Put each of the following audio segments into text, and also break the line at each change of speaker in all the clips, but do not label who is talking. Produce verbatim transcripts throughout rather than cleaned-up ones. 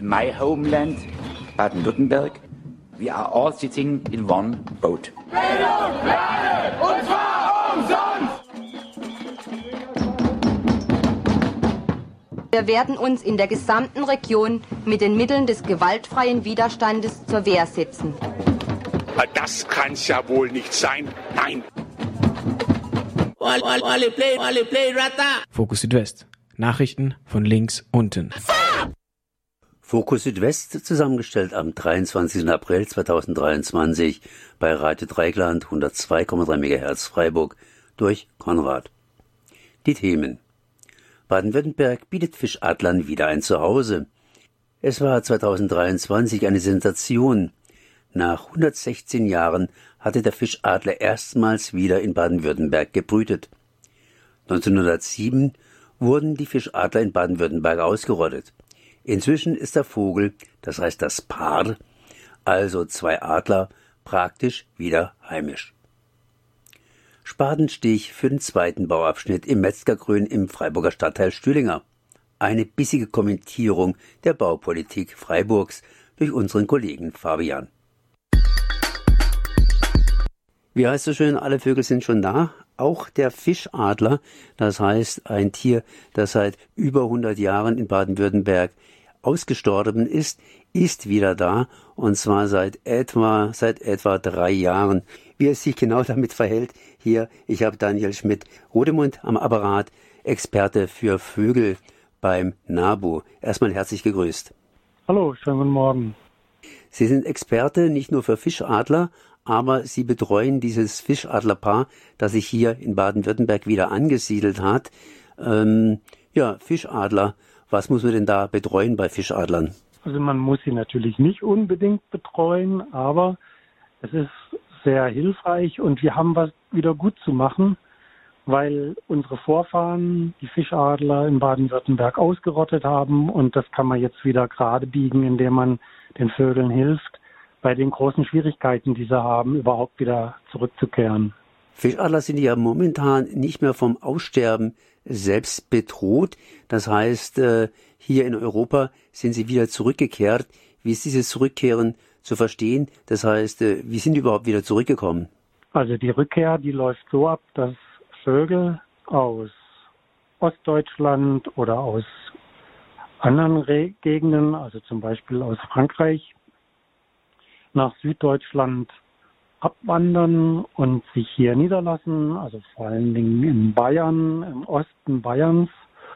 my homeland, Baden-Württemberg, we are all sitting in one boat.
Bildung, Lernen, und zwar umsonst!
Wir werden uns in der gesamten Region mit den Mitteln des gewaltfreien Widerstandes zur Wehr setzen.
Das kann's ja wohl nicht sein. Nein.
Fokus Südwest. Nachrichten von links unten.
Fokus Südwest, zusammengestellt am dreiundzwanzigsten April zweitausenddreiundzwanzig bei Radio Dreigland hundertzwei Komma drei Megahertz Freiburg durch Konrad. Die Themen: Baden-Württemberg bietet Fischadlern wieder ein Zuhause. Es war zweitausenddreiundzwanzig eine Sensation. Nach hundertsechzehn Jahren hatte der Fischadler erstmals wieder in Baden-Württemberg gebrütet. neunzehnhundertsieben wurden die Fischadler in Baden-Württemberg ausgerottet. Inzwischen ist der Vogel, das heißt das Paar, also zwei Adler, praktisch wieder heimisch. Spatenstich für den zweiten Bauabschnitt im Metzgergrün im Freiburger Stadtteil Stühlinger. Eine bissige Kommentierung der Baupolitik Freiburgs durch unseren Kollegen Fabian. Wie heißt so schön, alle Vögel sind schon da? Auch der Fischadler, das heißt ein Tier, das seit über hundert Jahren in Baden-Württemberg ausgestorben ist, ist wieder da, und zwar seit etwa seit etwa drei Jahren. Wie es sich genau damit verhält, hier, ich habe Daniel Schmidt-Rodemund am Apparat, Experte für Vögel beim NABU. Erstmal herzlich gegrüßt.
Hallo, schönen guten Morgen.
Sie sind Experte nicht nur für Fischadler, aber Sie betreuen dieses Fischadlerpaar, das sich hier in Baden-Württemberg wieder angesiedelt hat. Ähm, ja, Fischadler, was muss man denn da betreuen bei Fischadlern?
Also man muss sie natürlich nicht unbedingt betreuen, aber es ist sehr hilfreich und wir haben was wieder gut zu machen, weil unsere Vorfahren die Fischadler in Baden-Württemberg ausgerottet haben, und das kann man jetzt wieder gerade biegen, indem man den Vögeln hilft, bei den großen Schwierigkeiten, die sie haben, überhaupt wieder zurückzukehren.
Fischadler sind ja momentan nicht mehr vom Aussterben selbst bedroht. Das heißt, hier in Europa sind sie wieder zurückgekehrt. Wie ist dieses Zurückkehren zu verstehen? Das heißt, wie sind die überhaupt wieder zurückgekommen?
Also die Rückkehr, die läuft so ab, dass Vögel aus Ostdeutschland oder aus anderen Re- Gegenden, also zum Beispiel aus Frankreich, nach Süddeutschland abwandern und sich hier niederlassen, also vor allen Dingen in Bayern, im Osten Bayerns,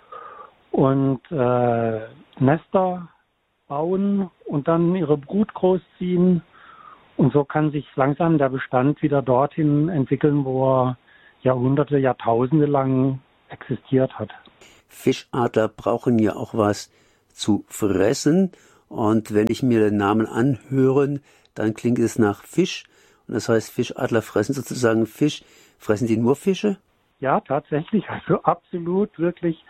und äh, Nester bauen und dann ihre Brut großziehen. Und so kann sich langsam der Bestand wieder dorthin entwickeln, wo er Jahrhunderte, Jahrtausende lang existiert hat.
Fischadler brauchen ja auch was zu fressen. Und wenn ich mir den Namen anhöre, dann klingt es nach Fisch. Und das heißt, Fischadler fressen sozusagen Fisch. Fressen die nur Fische?
Ja, tatsächlich. Also absolut, wirklich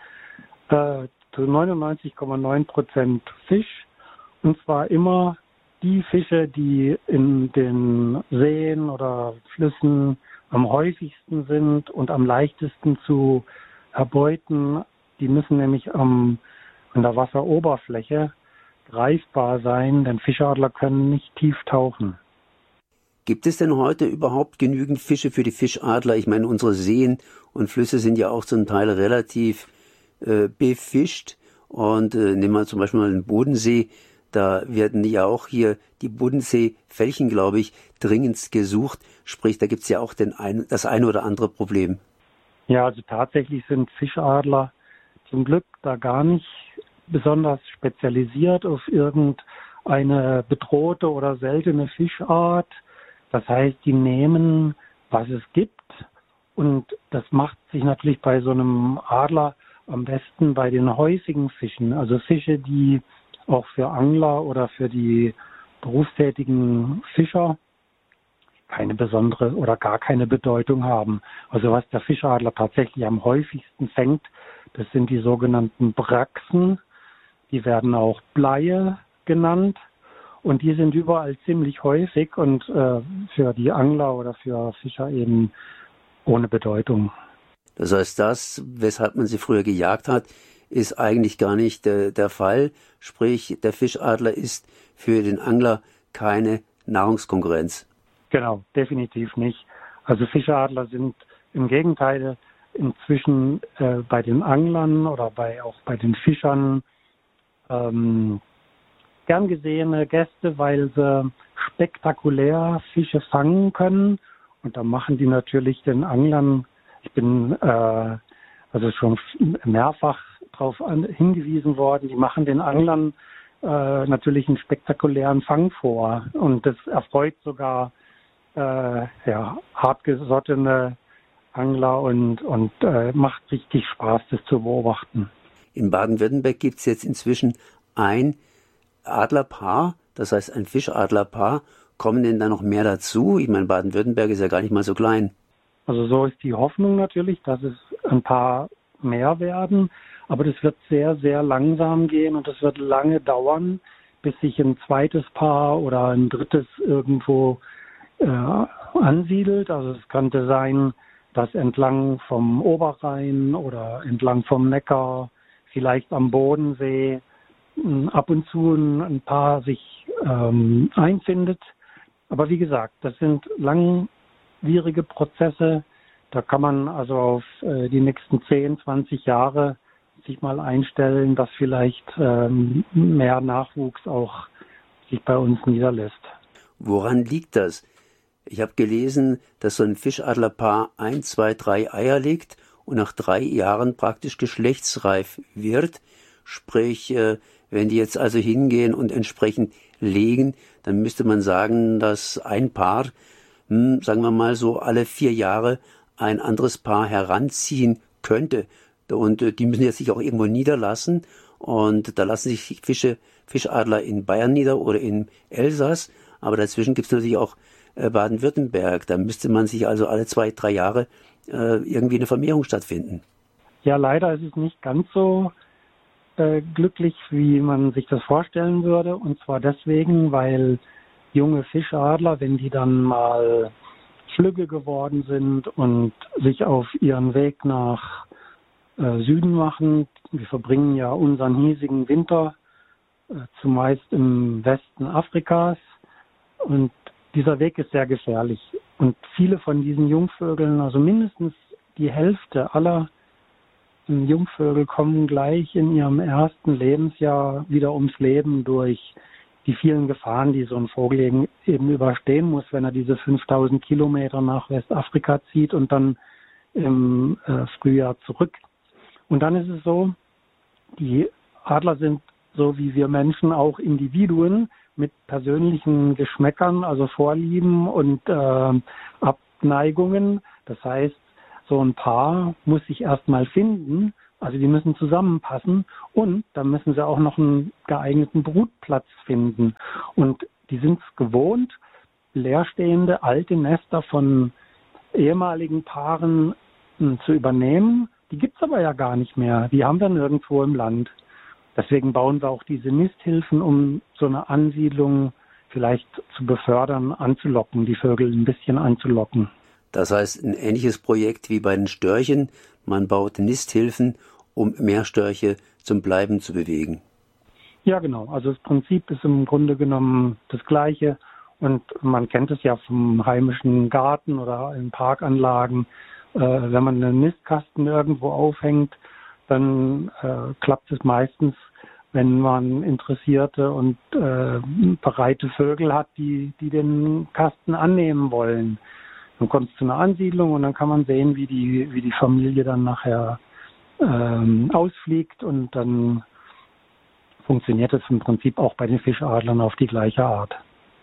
äh, zu neunundneunzig Komma neun Prozent Fisch. Und zwar immer die Fische, die in den Seen oder Flüssen am häufigsten sind und am leichtesten zu erbeuten. Die müssen nämlich am, an der Wasseroberfläche greifbar sein, denn Fischadler können nicht tief tauchen.
Gibt es denn heute überhaupt genügend Fische für die Fischadler? Ich meine, unsere Seen und Flüsse sind ja auch zum Teil relativ äh, befischt. Und äh, nehmen wir zum Beispiel mal den Bodensee. Da werden ja auch hier die Bodenseefelchen, glaube ich, dringend gesucht. Sprich, da gibt es ja auch den ein, das eine oder andere Problem.
Ja, also tatsächlich sind Fischadler zum Glück da gar nicht besonders spezialisiert auf irgendeine bedrohte oder seltene Fischart. Das heißt, die nehmen, was es gibt, und das macht sich natürlich bei so einem Adler am besten bei den häufigen Fischen, also Fische, die auch für Angler oder für die berufstätigen Fischer keine besondere oder gar keine Bedeutung haben. Also was der Fischadler tatsächlich am häufigsten fängt, das sind die sogenannten Brachsen. Die werden auch Bleie genannt, und die sind überall ziemlich häufig und äh, für die Angler oder für Fischer eben ohne Bedeutung.
Das heißt, das, weshalb man sie früher gejagt hat, ist eigentlich gar nicht äh, der Fall. Sprich, der Fischadler ist für den Angler keine Nahrungskonkurrenz.
Genau, definitiv nicht. Also Fischadler sind im Gegenteil inzwischen äh, bei den Anglern oder bei auch bei den Fischern ähm, gern gesehene Gäste, weil sie spektakulär Fische fangen können. Und da machen die natürlich den Anglern, ich bin äh, also schon mehrfach darauf hingewiesen worden, die machen den Anglern äh, natürlich einen spektakulären Fang vor. Und das erfreut sogar äh, ja, hartgesottene Angler und, und äh, macht richtig Spaß, das zu beobachten.
In Baden-Württemberg gibt es jetzt inzwischen ein Adlerpaar, das heißt ein Fischadlerpaar. Kommen denn da noch mehr dazu? Ich meine, Baden-Württemberg ist ja gar nicht mal so klein.
Also so ist die Hoffnung natürlich, dass es ein paar mehr werden. Aber das wird sehr, sehr langsam gehen und es wird lange dauern, bis sich ein zweites Paar oder ein drittes irgendwo äh, ansiedelt. Also es könnte sein, dass entlang vom Oberrhein oder entlang vom Neckar, vielleicht am Bodensee, ab und zu ein, ein Paar sich ähm, einfindet. Aber wie gesagt, das sind langwierige Prozesse. Da kann man also auf äh, die nächsten zehn, zwanzig Jahre sich mal einstellen, dass vielleicht ähm, mehr Nachwuchs auch sich bei uns niederlässt.
Woran liegt das? Ich habe gelesen, dass so ein Fischadlerpaar ein, zwei, drei Eier legt und nach drei Jahren praktisch geschlechtsreif wird. Sprich, äh, wenn die jetzt also hingehen und entsprechend legen, dann müsste man sagen, dass ein Paar, hm, sagen wir mal so, alle vier Jahre ein anderes Paar heranziehen könnte. Und äh, die müssen jetzt sich auch irgendwo niederlassen. Und da lassen sich Fische, Fischadler in Bayern nieder oder in Elsass. Aber dazwischen gibt es natürlich auch äh, Baden-Württemberg. Da müsste man sich also alle zwei, drei Jahre äh, irgendwie eine Vermehrung stattfinden.
Ja, leider ist es nicht ganz so äh, glücklich, wie man sich das vorstellen würde. Und zwar deswegen, weil junge Fischadler, wenn die dann mal flügge geworden sind und sich auf ihren Weg nach äh, Süden machen, wir verbringen ja unseren hiesigen Winter äh, zumeist im Westen Afrikas und dieser Weg ist sehr gefährlich. Und viele von diesen Jungvögeln, also mindestens die Hälfte aller Jungvögel kommen gleich in ihrem ersten Lebensjahr wieder ums Leben durch die vielen Gefahren, die so ein Vogel eben überstehen muss, wenn er diese fünftausend Kilometer nach Westafrika zieht und dann im äh, Frühjahr zurück. Und dann ist es so, die Adler sind so wie wir Menschen auch Individuen mit persönlichen Geschmäckern, also Vorlieben und äh, Abneigungen. Das heißt, so ein Paar muss sich erstmal finden, also die müssen zusammenpassen und dann müssen sie auch noch einen geeigneten Brutplatz finden. Und die sind es gewohnt, leerstehende alte Nester von ehemaligen Paaren mh, zu übernehmen. Die gibt es aber ja gar nicht mehr. Die haben wir nirgendwo im Land. Deswegen bauen wir auch diese Nisthilfen, um so eine Ansiedlung vielleicht zu befördern, anzulocken, die Vögel ein bisschen anzulocken.
Das heißt, ein ähnliches Projekt wie bei den Störchen. Man baut Nisthilfen, um mehr Störche zum Bleiben zu bewegen.
Ja, genau. Also das Prinzip ist im Grunde genommen das Gleiche. Und man kennt es ja vom heimischen Garten oder in Parkanlagen. Äh, wenn man einen Nistkasten irgendwo aufhängt, dann äh, klappt es meistens, wenn man interessierte und äh, bereite Vögel hat, die, die den Kasten annehmen wollen. Dann kommt es zu einer Ansiedlung und dann kann man sehen, wie die, wie die Familie dann nachher ähm, ausfliegt und dann funktioniert es im Prinzip auch bei den Fischadlern auf die gleiche Art.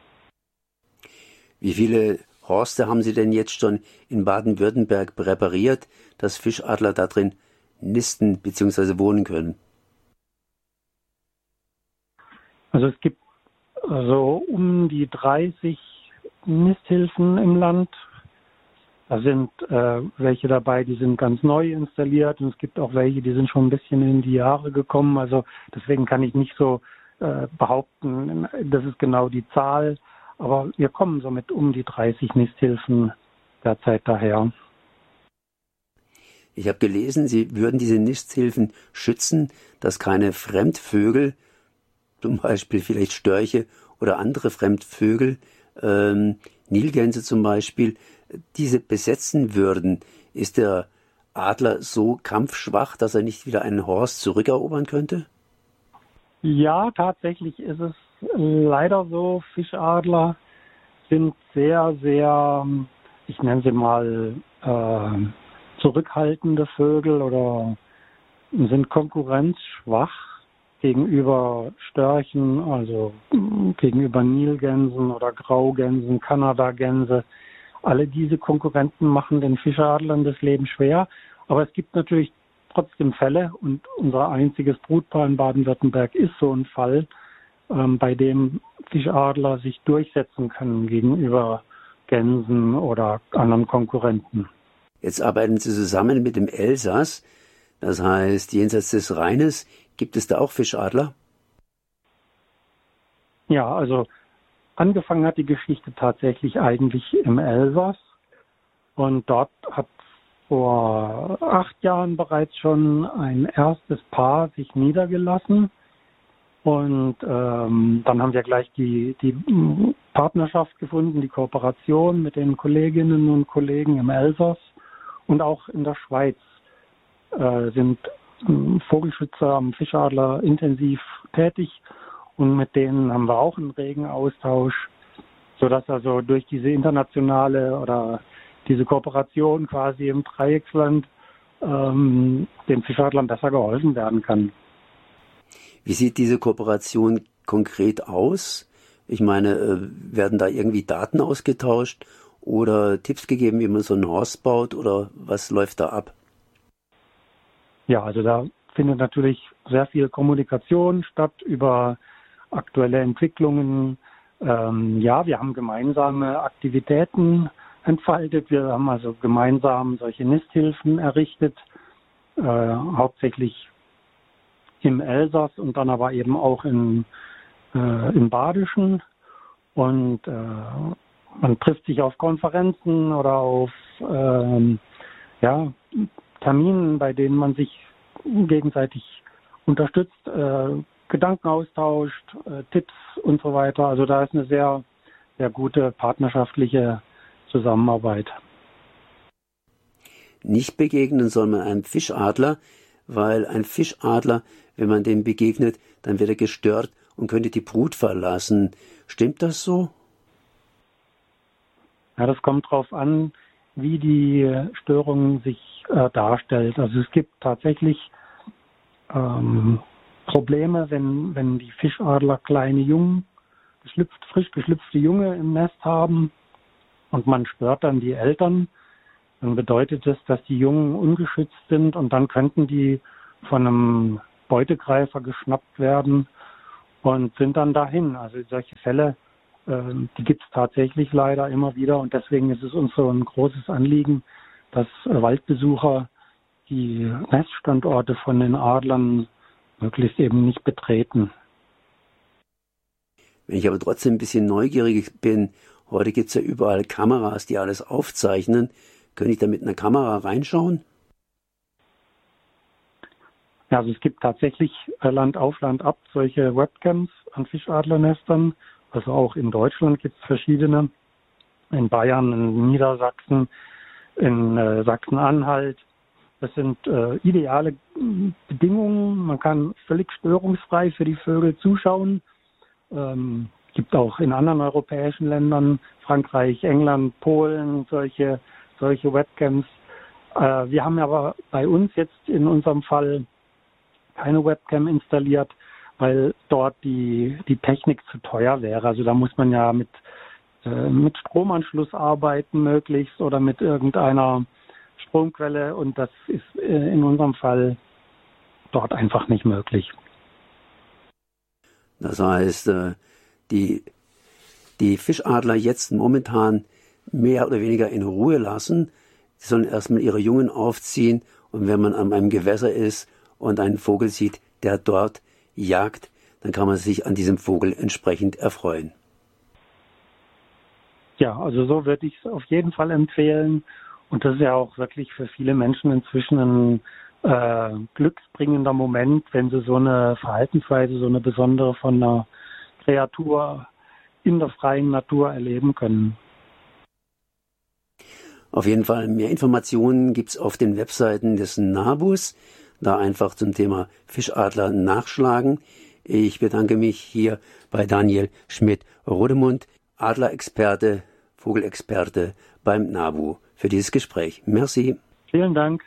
Wie viele Horste haben Sie denn jetzt schon in Baden-Württemberg präpariert, dass Fischadler da drin nisten bzw. wohnen können?
Also es gibt so um die dreißig Nisthilfen im Land. Da sind äh, welche dabei, die sind ganz neu installiert und es gibt auch welche, die sind schon ein bisschen in die Jahre gekommen. Also deswegen kann ich nicht so äh, behaupten, das ist genau die Zahl. Aber wir kommen somit um die dreißig Nisthilfen derzeit daher.
Ich habe gelesen, Sie würden diese Nisthilfen schützen, dass keine Fremdvögel, zum Beispiel vielleicht Störche oder andere Fremdvögel, ähm, Nilgänse zum Beispiel, diese besetzen würden. Ist der Adler so kampfschwach, dass er nicht wieder einen Horst zurückerobern könnte?
Ja, tatsächlich ist es leider so. Fischadler sind sehr, sehr, ich nenne sie mal, äh, zurückhaltende Vögel oder sind konkurrenzschwach gegenüber Störchen, also gegenüber Nilgänsen oder Graugänsen, Kanadagänse. Alle diese Konkurrenten machen den Fischadlern das Leben schwer. Aber es gibt natürlich trotzdem Fälle und unser einziges Brutpaar in Baden-Württemberg ist so ein Fall, ähm, bei dem Fischadler sich durchsetzen können gegenüber Gänsen oder anderen Konkurrenten.
Jetzt arbeiten Sie zusammen mit dem Elsass, das heißt, jenseits des Rheines, gibt es da auch Fischadler?
Ja, also angefangen hat die Geschichte tatsächlich eigentlich im Elsass und dort hat vor acht Jahren bereits schon ein erstes Paar sich niedergelassen und ähm, dann haben wir gleich die, die Partnerschaft gefunden, die Kooperation mit den Kolleginnen und Kollegen im Elsass. Und auch in der Schweiz äh, sind äh, Vogelschützer am Fischadler intensiv tätig und mit denen haben wir auch einen regen Austausch, sodass also durch diese internationale oder diese Kooperation quasi im Dreiecksland ähm, den Fischadlern besser geholfen werden kann.
Wie sieht diese Kooperation konkret aus? Ich meine, äh, werden da irgendwie Daten ausgetauscht? Oder Tipps gegeben, wie man so einen Horst baut oder was läuft da ab?
Ja, also da findet natürlich sehr viel Kommunikation statt über aktuelle Entwicklungen. Ähm, ja, wir haben gemeinsame Aktivitäten entfaltet. Wir haben also gemeinsam solche Nisthilfen errichtet, äh, hauptsächlich im Elsass und dann aber eben auch in, äh, im Badischen. Und äh, man trifft sich auf Konferenzen oder auf ähm, ja, Terminen, bei denen man sich gegenseitig unterstützt, äh, Gedanken austauscht, äh, Tipps und so weiter. Also da ist eine sehr, sehr gute partnerschaftliche Zusammenarbeit.
Nicht begegnen soll man einem Fischadler, weil ein Fischadler, wenn man dem begegnet, dann wird er gestört und könnte die Brut verlassen. Stimmt das so?
Ja, das kommt darauf an, wie die Störung sich äh, darstellt. Also es gibt tatsächlich ähm, Probleme, wenn, wenn die Fischadler kleine Jungen, geschlüpft, frisch geschlüpfte Junge im Nest haben und man stört dann die Eltern, dann bedeutet das, dass die Jungen ungeschützt sind und dann könnten die von einem Beutegreifer geschnappt werden und sind dann dahin. Also solche Fälle, die gibt es tatsächlich leider immer wieder und deswegen ist es uns so ein großes Anliegen, dass Waldbesucher die Neststandorte von den Adlern möglichst eben nicht betreten.
Wenn ich aber trotzdem ein bisschen neugierig bin, heute gibt es ja überall Kameras, die alles aufzeichnen. Könnte ich da mit einer Kamera reinschauen?
Ja, also es gibt tatsächlich Land auf, Land ab solche Webcams an Fischadlernestern. Also auch in Deutschland gibt es verschiedene, in Bayern, in Niedersachsen, in äh, Sachsen-Anhalt. Das sind äh, ideale Bedingungen. Man kann völlig störungsfrei für die Vögel zuschauen. Ähm, gibt auch in anderen europäischen Ländern, Frankreich, England, Polen, solche, solche Webcams. Äh, wir haben aber bei uns jetzt in unserem Fall keine Webcam installiert, weil dort die, die Technik zu teuer wäre. Also da muss man ja mit, äh, mit Stromanschluss arbeiten möglichst oder mit irgendeiner Stromquelle und das ist äh, in unserem Fall dort einfach nicht möglich.
Das heißt, äh, die, die Fischadler jetzt momentan mehr oder weniger in Ruhe lassen. Sie sollen erstmal ihre Jungen aufziehen und wenn man an einem Gewässer ist und einen Vogel sieht, der dort jagt, dann kann man sich an diesem Vogel entsprechend erfreuen.
Ja, also so würde ich es auf jeden Fall empfehlen. Und das ist ja auch wirklich für viele Menschen inzwischen ein äh, glücksbringender Moment, wenn sie so eine Verhaltensweise, so eine besondere von einer Kreatur in der freien Natur erleben können.
Auf jeden Fall mehr Informationen gibt's auf den Webseiten des NABUs. Da einfach zum Thema Fischadler nachschlagen. Ich bedanke mich hier bei Daniel Schmidt-Rodemund, Adlerexperte, Vogelexperte beim NABU, für dieses Gespräch. Merci.
Vielen Dank.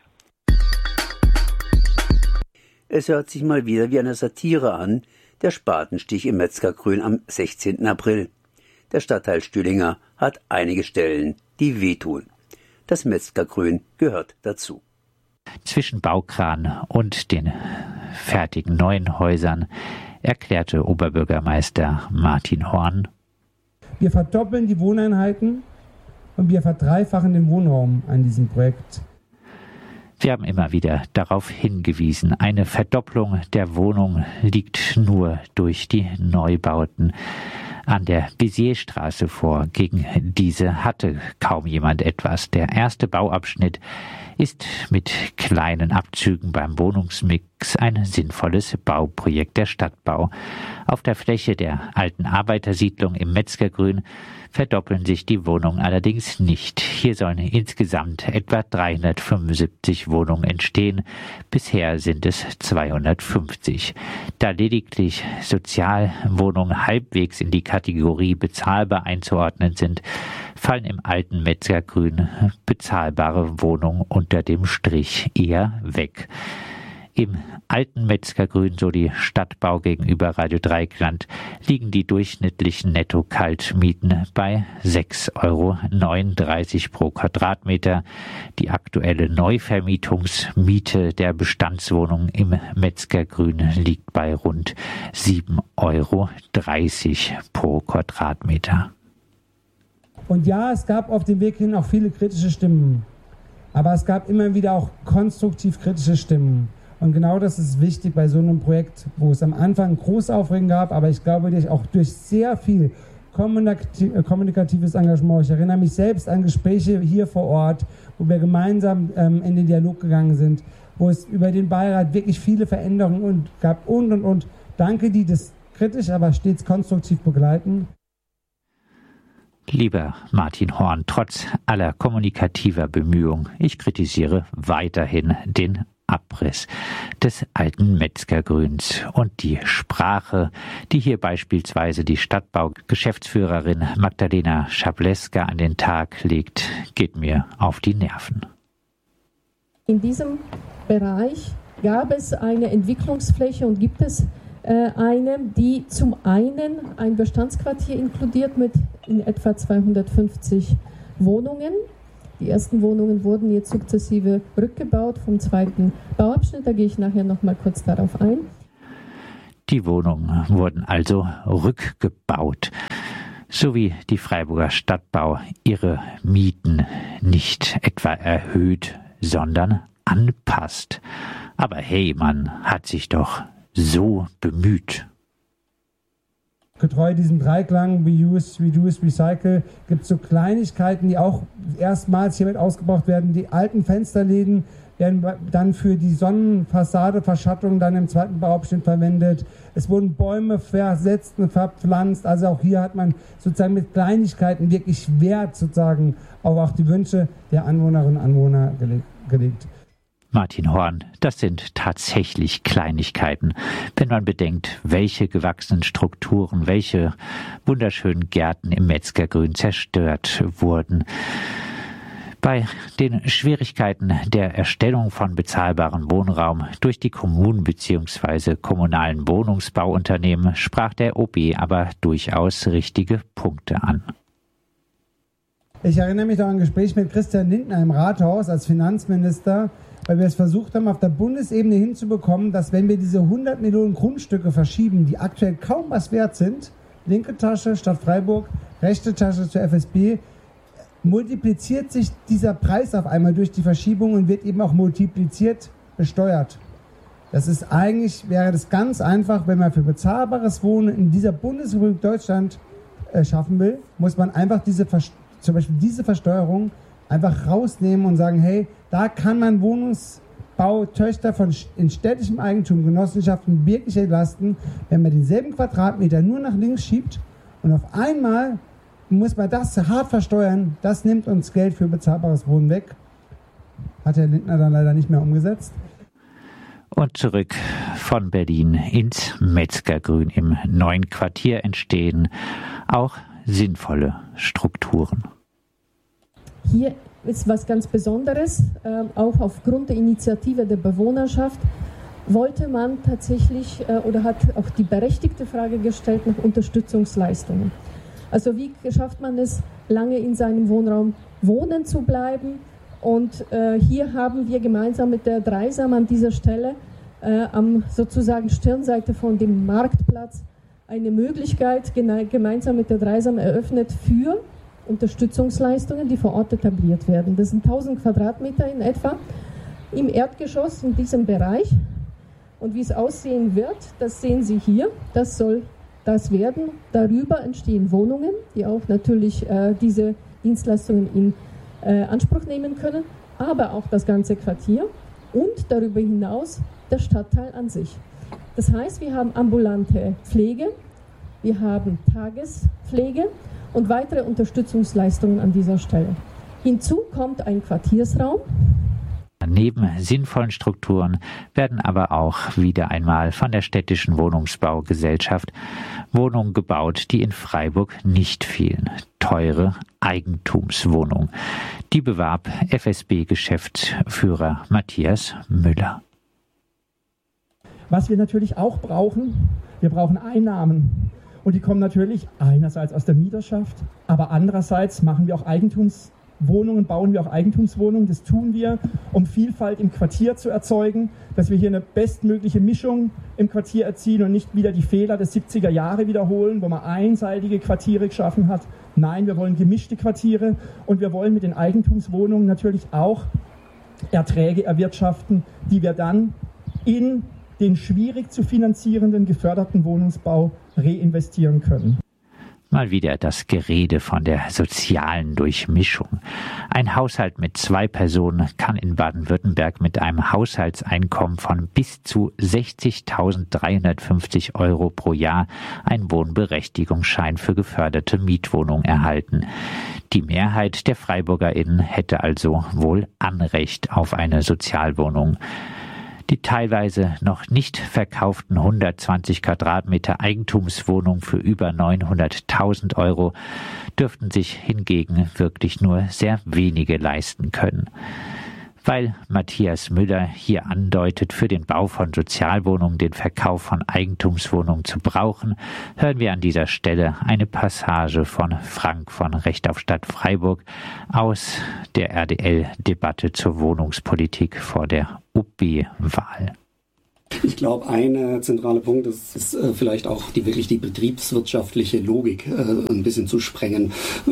Es hört sich mal wieder wie eine Satire an, der Spatenstich im Metzgergrün am sechzehnten April. Der Stadtteil Stühlinger hat einige Stellen, die wehtun. Das Metzgergrün gehört dazu.
Zwischen Baukran und den fertigen neuen Häusern erklärte Oberbürgermeister Martin Horn:
Wir verdoppeln die Wohneinheiten und wir verdreifachen den Wohnraum an diesem Projekt.
Wir haben immer wieder darauf hingewiesen, eine Verdopplung der Wohnung liegt nur durch die Neubauten an der Bézierstraße vor. Gegen diese hatte kaum jemand etwas. Der erste Bauabschnitt ist mit kleinen Abzügen beim Wohnungsmix ein sinnvolles Bauprojekt der Stadtbau. Auf der Fläche der alten Arbeitersiedlung im Metzgergrün verdoppeln sich die Wohnungen allerdings nicht. Hier sollen insgesamt etwa dreihundertfünfundsiebzig Wohnungen entstehen. Bisher sind es zweihundertfünfzig. Da lediglich Sozialwohnungen halbwegs in die Kategorie bezahlbar einzuordnen sind, fallen im alten Metzgergrün bezahlbare Wohnungen unter dem Strich eher weg. Im alten Metzgergrün, so die Stadtbau gegenüber Radio Dreieckland, liegen die durchschnittlichen Netto-Kaltmieten bei sechs Euro neununddreißig pro Quadratmeter. Die aktuelle Neuvermietungsmiete der Bestandswohnungen im Metzgergrün liegt bei rund sieben Euro dreißig pro Quadratmeter.
Und ja, es gab auf dem Weg hin auch viele kritische Stimmen. Aber es gab immer wieder auch konstruktiv kritische Stimmen. Und genau das ist wichtig bei so einem Projekt, wo es am Anfang Großaufregen gab, aber ich glaube auch durch sehr viel kommunikatives Engagement. Ich erinnere mich selbst an Gespräche hier vor Ort, wo wir gemeinsam ähm, in den Dialog gegangen sind, wo es über den Beirat wirklich viele Veränderungen und gab und und und. Danke, die das kritisch, aber stets konstruktiv begleiten.
Lieber Martin Horn, trotz aller kommunikativer Bemühungen, ich kritisiere weiterhin den Abriss des alten Metzgergrüns und die Sprache, die hier beispielsweise die Stadtbau-Geschäftsführerin Magdalena Schableska an den Tag legt, geht mir auf die Nerven.
In diesem Bereich gab es eine Entwicklungsfläche und gibt es äh, eine, die zum einen ein Bestandsquartier inkludiert mit in etwa zweihundertfünfzig Wohnungen. Die ersten Wohnungen wurden jetzt sukzessive rückgebaut vom zweiten Bauabschnitt. Da gehe ich nachher noch mal kurz darauf ein.
Die Wohnungen wurden also rückgebaut, so wie die Freiburger Stadtbau ihre Mieten nicht etwa erhöht, sondern anpasst. Aber hey, man hat sich doch so bemüht.
Getreu diesem Dreiklang, Reuse, Reduce, Recycle, gibt es so Kleinigkeiten, die auch erstmals hiermit ausgebraucht werden. Die alten Fensterläden werden dann für die Sonnenfassadeverschattung dann im zweiten Bauabschnitt verwendet. Es wurden Bäume versetzt und verpflanzt. Also auch hier hat man sozusagen mit Kleinigkeiten wirklich Wert sozusagen auf auch die Wünsche der Anwohnerinnen und Anwohner gelegt.
Martin Horn, das sind tatsächlich Kleinigkeiten, wenn man bedenkt, welche gewachsenen Strukturen, welche wunderschönen Gärten im Metzgergrün zerstört wurden. Bei den Schwierigkeiten der Erstellung von bezahlbarem Wohnraum durch die Kommunen bzw. kommunalen Wohnungsbauunternehmen sprach der O B aber durchaus richtige Punkte an.
Ich erinnere mich noch an ein Gespräch mit Christian Lindner im Rathaus als Finanzminister, weil wir es versucht haben, auf der Bundesebene hinzubekommen, dass wenn wir diese hundert Millionen Grundstücke verschieben, die aktuell kaum was wert sind, linke Tasche Stadt Freiburg, rechte Tasche zur F S B, multipliziert sich dieser Preis auf einmal durch die Verschiebung und wird eben auch multipliziert besteuert. Das ist eigentlich, wäre das ganz einfach, wenn man für bezahlbares Wohnen in dieser Bundesrepublik Deutschland äh, schaffen will, muss man einfach diese, zum Beispiel diese Versteuerung einfach rausnehmen und sagen, hey, da kann man Wohnungsbautöchter von in städtischem Eigentum, Genossenschaften wirklich entlasten, wenn man denselben Quadratmeter nur nach links schiebt und auf einmal muss man das hart versteuern, das nimmt uns Geld für bezahlbares Wohnen weg. Hat Herr Lindner dann leider nicht mehr umgesetzt.
Und zurück von Berlin ins Metzgergrün. Im neuen Quartier entstehen auch sinnvolle Strukturen.
Hier ist was ganz Besonderes, äh, auch aufgrund der Initiative der Bewohnerschaft wollte man tatsächlich äh, oder hat auch die berechtigte Frage gestellt nach Unterstützungsleistungen. Also wie schafft man es, lange in seinem Wohnraum wohnen zu bleiben? Und äh, hier haben wir gemeinsam mit der Dreisam an dieser Stelle äh, am sozusagen Stirnseite von dem Marktplatz eine Möglichkeit gene- gemeinsam mit der Dreisam eröffnet für Unterstützungsleistungen, die vor Ort etabliert werden. Das sind tausend Quadratmeter in etwa im Erdgeschoss in diesem Bereich. Und wie es aussehen wird, das sehen Sie hier. Das soll das werden. Darüber entstehen Wohnungen, die auch natürlich äh, diese Dienstleistungen in äh, Anspruch nehmen können, aber auch das ganze Quartier und darüber hinaus der Stadtteil an sich. Das heißt, wir haben ambulante Pflege, wir haben Tagespflege und weitere Unterstützungsleistungen an dieser Stelle. Hinzu kommt ein Quartiersraum.
Neben sinnvollen Strukturen werden aber auch wieder einmal von der städtischen Wohnungsbaugesellschaft Wohnungen gebaut, die in Freiburg nicht fehlen. Teure Eigentumswohnungen. Die bewarb F S B-Geschäftsführer Matthias Müller.
Was wir natürlich auch brauchen, wir brauchen Einnahmen. Und die kommen natürlich einerseits aus der Mieterschaft, aber andererseits machen wir auch Eigentumswohnungen, bauen wir auch Eigentumswohnungen. Das tun wir, um Vielfalt im Quartier zu erzeugen, dass wir hier eine bestmögliche Mischung im Quartier erzielen und nicht wieder die Fehler der siebziger Jahre wiederholen, wo man einseitige Quartiere geschaffen hat. Nein, wir wollen gemischte Quartiere und wir wollen mit den Eigentumswohnungen natürlich auch Erträge erwirtschaften, die wir dann in den schwierig zu finanzierenden geförderten Wohnungsbau reinvestieren können.
Mal wieder das Gerede von der sozialen Durchmischung. Ein Haushalt mit zwei Personen kann in Baden-Württemberg mit einem Haushaltseinkommen von bis zu sechzigtausenddreihundertfünfzig Euro pro Jahr einen Wohnberechtigungsschein für geförderte Mietwohnungen erhalten. Die Mehrheit der FreiburgerInnen hätte also wohl Anrecht auf eine Sozialwohnung. Die teilweise noch nicht verkauften hundertzwanzig Quadratmeter Eigentumswohnungen für über neunhunderttausend Euro dürften sich hingegen wirklich nur sehr wenige leisten können. Weil Matthias Müller hier andeutet, für den Bau von Sozialwohnungen den Verkauf von Eigentumswohnungen zu brauchen, hören wir an dieser Stelle eine Passage von Frank von Recht auf Stadt Freiburg aus der R D L-Debatte zur Wohnungspolitik vor der U B-Wahl.
Ich glaube, ein zentraler Punkt ist, ist äh, vielleicht auch die wirklich die betriebswirtschaftliche Logik äh, ein bisschen zu sprengen.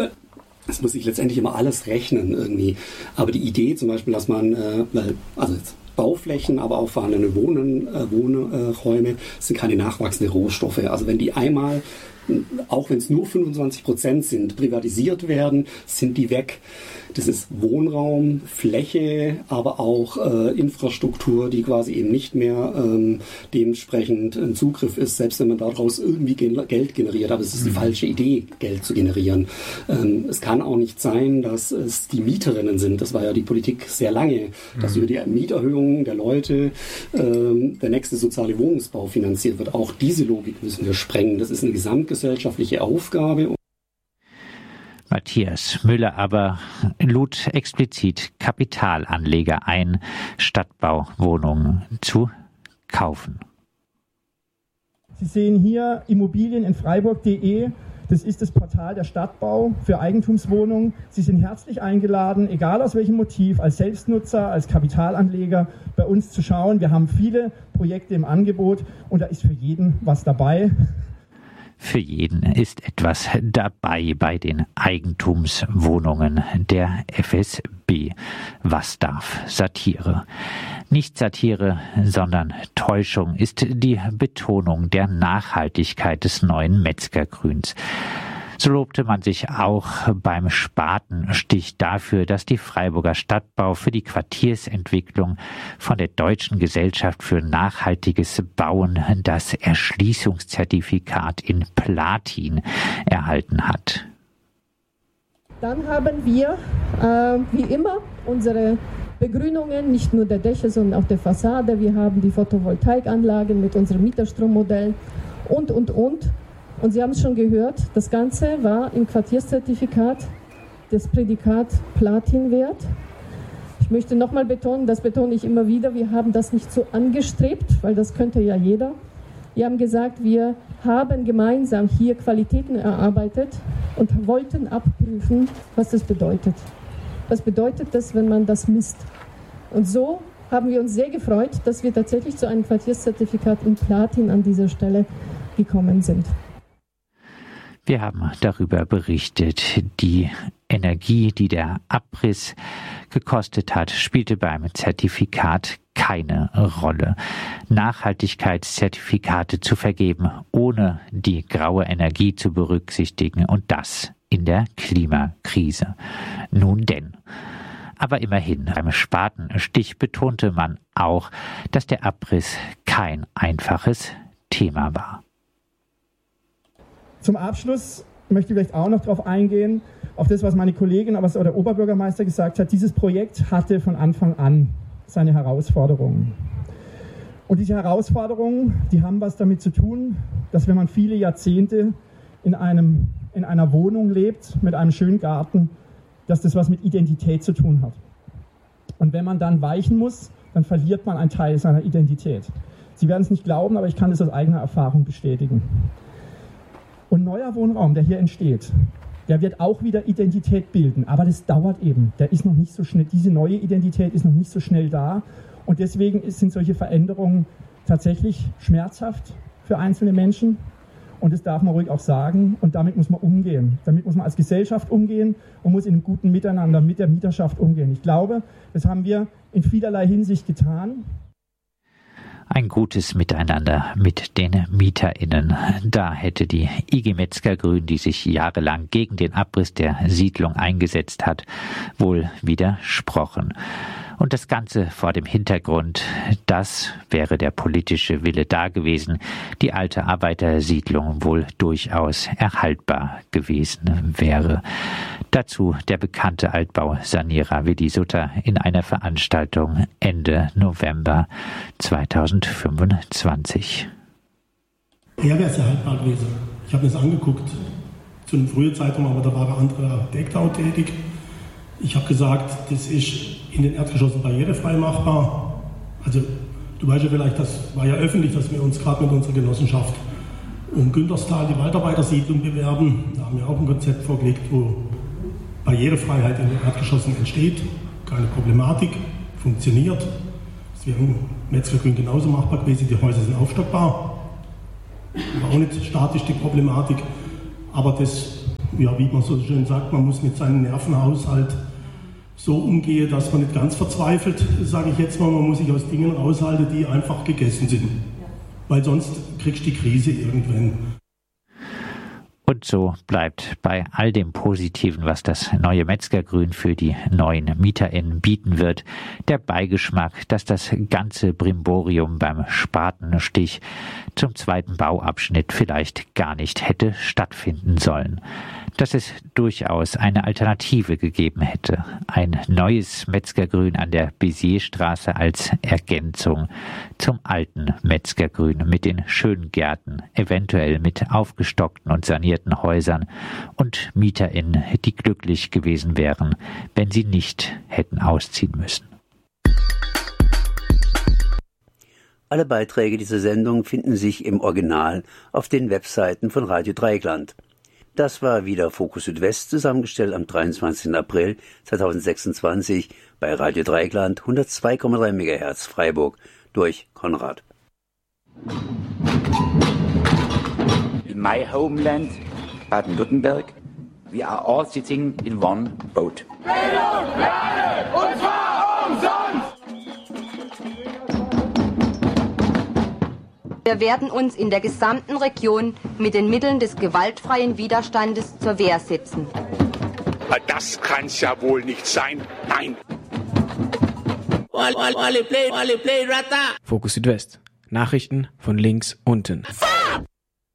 Es muss sich letztendlich immer alles rechnen irgendwie. Aber die Idee zum Beispiel, dass man, äh, also jetzt Bauflächen, aber auch vorhandene Wohnen, äh, Wohnräume äh, sind keine nachwachsenden Rohstoffe. Also wenn die einmal, auch wenn es nur fünfundzwanzig Prozent sind, privatisiert werden, sind die weg. Das ist Wohnraum, Fläche, aber auch äh, Infrastruktur, die quasi eben nicht mehr ähm, dementsprechend ein Zugriff ist, selbst wenn man daraus irgendwie Geld generiert. Aber es ist die falsche Idee, Geld zu generieren. Ähm, es kann auch nicht sein, dass es die Mieterinnen sind. Das war ja die Politik sehr lange, dass über die Mieterhöhungen der Leute ähm, der nächste soziale Wohnungsbau finanziert wird. Auch diese Logik müssen wir sprengen. Das ist eine gesamtgesellschaftliche Aufgabe.
Matthias Müller aber lud explizit Kapitalanleger ein, Stadtbauwohnungen zu kaufen.
Sie sehen hier Immobilien in Freiburg punkt de. Das ist das Portal der Stadtbau für Eigentumswohnungen. Sie sind herzlich eingeladen, egal aus welchem Motiv, als Selbstnutzer, als Kapitalanleger bei uns zu schauen. Wir haben viele Projekte im Angebot und da ist für jeden was dabei.
Für jeden ist etwas dabei bei den Eigentumswohnungen der F S B. Was darf Satire? Nicht Satire, sondern Täuschung ist die Betonung der Nachhaltigkeit des neuen Metzgergrüns. So lobte man sich auch beim Spatenstich dafür, dass die Freiburger Stadtbau für die Quartiersentwicklung von der Deutschen Gesellschaft für nachhaltiges Bauen das Erschließungszertifikat in Platin erhalten hat.
Dann haben wir, äh, wie immer, unsere Begrünungen, nicht nur der Dächer, sondern auch der Fassade. Wir haben die Photovoltaikanlagen mit unserem Mieterstrommodell und, und, und. Und Sie haben es schon gehört, das Ganze war im Quartierszertifikat das Prädikat Platin wert. Ich möchte nochmal betonen, das betone ich immer wieder, wir haben das nicht so angestrebt, weil das könnte ja jeder. Wir haben gesagt, wir haben gemeinsam hier Qualitäten erarbeitet und wollten abprüfen, was das bedeutet. Was bedeutet das, wenn man das misst? Und so haben wir uns sehr gefreut, dass wir tatsächlich zu einem Quartierszertifikat in Platin an dieser Stelle gekommen sind.
Wir haben darüber berichtet, die Energie, die der Abriss gekostet hat, spielte beim Zertifikat keine Rolle. Nachhaltigkeitszertifikate zu vergeben, ohne die graue Energie zu berücksichtigen, und das in der Klimakrise. Nun denn. Aber immerhin, beim Spatenstich betonte man auch, dass der Abriss kein einfaches Thema war.
Zum Abschluss möchte ich vielleicht auch noch darauf eingehen, auf das, was meine Kollegin, aber was der Oberbürgermeister gesagt hat. Dieses Projekt hatte von Anfang an seine Herausforderungen. Und diese Herausforderungen, die haben was damit zu tun, dass wenn man viele Jahrzehnte in, einem, in einer Wohnung lebt, mit einem schönen Garten, dass das was mit Identität zu tun hat. Und wenn man dann weichen muss, dann verliert man einen Teil seiner Identität. Sie werden es nicht glauben, aber ich kann das aus eigener Erfahrung bestätigen. Und neuer Wohnraum, der hier entsteht, der wird auch wieder Identität bilden. Aber das dauert eben. Der ist noch nicht so schnell, diese neue Identität ist noch nicht so schnell da. Und deswegen sind solche Veränderungen tatsächlich schmerzhaft für einzelne Menschen. Und das darf man ruhig auch sagen. Und damit muss man umgehen. Damit muss man als Gesellschaft umgehen und muss in einem guten Miteinander mit der Mieterschaft umgehen. Ich glaube, das haben wir in vielerlei Hinsicht getan.
Ein gutes Miteinander mit den MieterInnen. Da hätte die I G Metzger-Grün, die sich jahrelang gegen den Abriss der Siedlung eingesetzt hat, wohl widersprochen. Und das Ganze vor dem Hintergrund, das wäre der politische Wille da gewesen, die alte Arbeitersiedlung wohl durchaus erhaltbar gewesen wäre. Dazu der bekannte Altbausanierer Willi Sutter in einer Veranstaltung Ende November zweitausendfünfundzwanzig.
Ja, wäre es erhaltbar gewesen. Ich habe mir das angeguckt, zu einem frühen Zeitraum, aber da war der andere Architekt auch tätig. Ich habe gesagt, das ist in den Erdgeschossen barrierefrei machbar. Also du weißt ja vielleicht, das war ja öffentlich, dass wir uns gerade mit unserer Genossenschaft um Günterstal, die Waldarbeitersiedlung, bewerben. Da haben wir auch ein Konzept vorgelegt, wo Barrierefreiheit in den Erdgeschossen entsteht. Keine Problematik, funktioniert. Das wäre im Metzgergrün genauso machbar gewesen. Die Häuser sind aufstockbar. War auch nicht statisch die Problematik. Aber das, ja, wie man so schön sagt, man muss mit seinem Nervenhaushalt so umgehen, dass man nicht ganz verzweifelt, sage ich jetzt mal, man muss sich aus Dingen raushalten, die einfach gegessen sind. Weil sonst kriegst du die Krise irgendwann.
Und so bleibt bei all dem Positiven, was das neue Metzgergrün für die neuen MieterInnen bieten wird, der Beigeschmack, dass das ganze Brimborium beim Spatenstich zum zweiten Bauabschnitt vielleicht gar nicht hätte stattfinden sollen. Dass es durchaus eine Alternative gegeben hätte. Ein neues Metzgergrün an der Bézierstraße als Ergänzung zum alten Metzgergrün mit den schönen Gärten, eventuell mit aufgestockten und sanierten Häusern und MieterInnen, die glücklich gewesen wären, wenn sie nicht hätten ausziehen müssen.
Alle Beiträge dieser Sendung finden sich im Original auf den Webseiten von Radio Dreieckland. Das war wieder Fokus Südwest, zusammengestellt am dreiundzwanzigsten April zweitausendsechsundzwanzig bei Radio Dreieckland hundertzwei Komma drei Megahertz Freiburg durch Konrad.
In my homeland, Baden-Württemberg, we are all sitting in one boat.
Bildung, Lade, und zwar umsonst!
Wir werden uns in der gesamten Region mit den Mitteln des gewaltfreien Widerstandes zur Wehr setzen.
Das kann's ja wohl nicht sein. Nein.
Fokus Südwest. Nachrichten von links unten.